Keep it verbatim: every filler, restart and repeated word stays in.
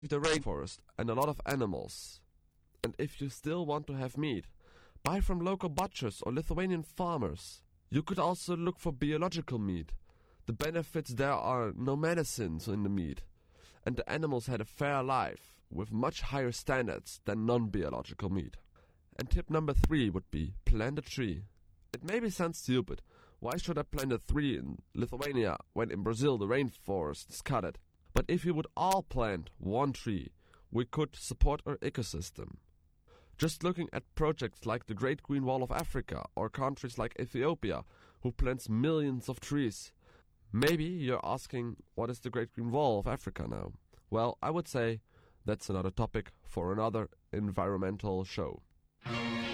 the rainforest and a lot of animals. And if you still want to have meat, buy from local butchers or Lithuanian farmers. You could also look for biological meat. The benefits there are no medicines in the meat, and the animals had a fair life with much higher standards than non-biological meat. And tip number three would be plant a tree. It maybe sounds stupid. Why should I plant a tree in Lithuania when in Brazil the rainforest is cut? But if we would all plant one tree, we could support our ecosystem. Just looking at projects like the Great Green Wall of Africa or countries like Ethiopia, who plants millions of trees. Maybe you're asking, what is the Great Green Wall of Africa now? Well, I would say that's another topic for another environmental show.